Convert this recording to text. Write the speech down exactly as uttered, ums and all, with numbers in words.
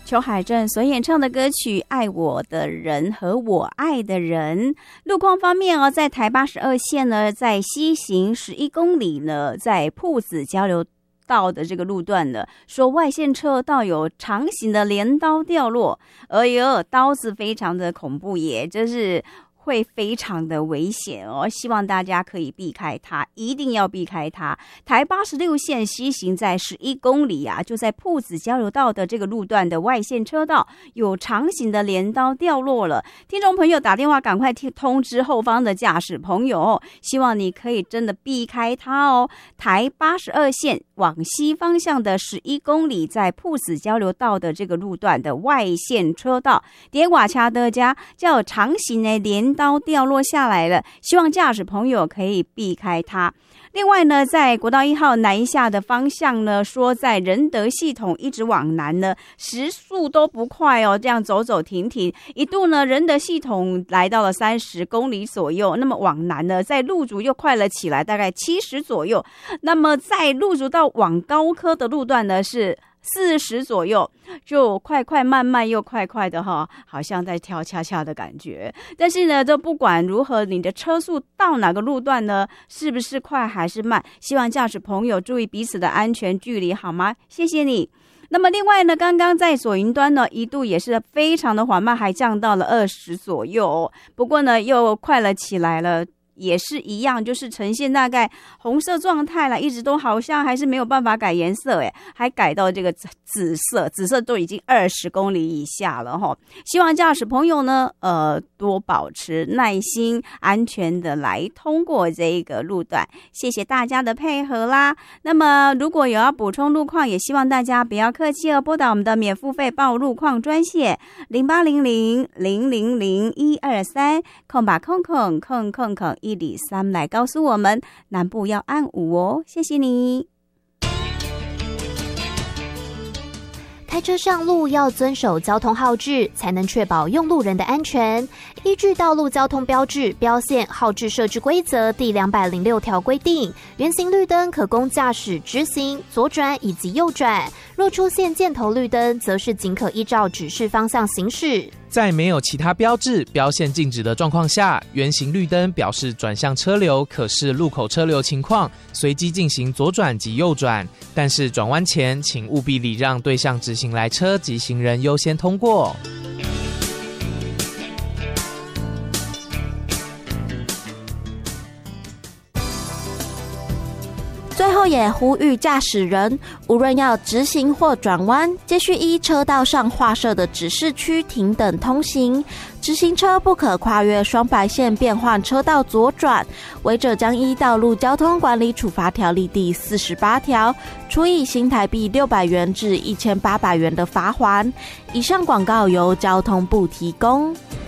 裘海正所演唱的歌曲《爱我的人和我爱的人》。路况方面哦，在台八十二线呢，在西行十一公里呢，在朴子交流道的这个路段呢，说外线车道有长形的镰刀掉落，哎呦，刀子非常的恐怖耶，这是会非常的危险哦，希望大家可以避开它，一定要避开它。台八十六线西行在十一公里啊，就在朴子交流道的这个路段的外线车道有长形的镰刀掉落了。听众朋友打电话赶快通知后方的驾驶朋友哦，希望你可以真的避开它哦。台八十二线往西方向的十一公里，在朴子交流道的这个路段的外线车道，叠瓦恰德家叫长形的镰刀掉落下来了，希望驾驶朋友可以避开它。另外呢，在国道一号南下的方向呢，说在仁德系统一直往南呢，时速都不快哦，这样走走停停，一度呢仁德系统来到了三十公里左右，那么往南呢，在路竹又快了起来，大概七十左右，那么在路竹到往高科的路段呢是四十左右，就快快慢慢又快快的哈，好像在跳恰恰的感觉。但是呢，这不管如何，你的车速到哪个路段呢，是不是快还是慢，希望驾驶朋友注意彼此的安全距离，好吗？谢谢你。那么另外呢，刚刚在左营端呢，一度也是非常的缓慢，还降到了二十左右哦，不过呢，又快了起来了。也是一样，就是呈现大概红色状态了，一直都好像还是没有办法改颜色诶，还改到这个紫色，紫色都已经二十公里以下了齁。希望驾驶朋友呢，呃，多保持耐心，安全的来通过这个路段。谢谢大家的配合啦。那么如果有要补充路况，也希望大家不要客气哦，拨打我们的免付费报路况专线零八零零零零零一二三空吧空空空空空。一里三来告诉我们南部要按五哦，谢谢你。 开车上路要遵守交通号志，才能确保用路人的安全。依据道路交通标志、标线、号志设置规则第两百零六条规定，圆形绿灯可供驾驶直行、左转以及右转，若出现箭头绿灯，则是仅可依照指示方向行驶。 在没有其他标志、标线禁止的状况下，圆形绿灯表示转向车流，可视路口车流情况，随机进行左转及右转。但是转弯前，请务必礼让对向直行来车及行人优先通过。 最后也呼吁驾驶人，无论要直行或转弯，皆需依车道上划设的指示区停等通行。直行车不可跨越双白线变换车道左转，违者将依道路交通管理处罚条例第四十八条，处以新台币六百元至一千八百元的罚锾。以上广告由交通部提供。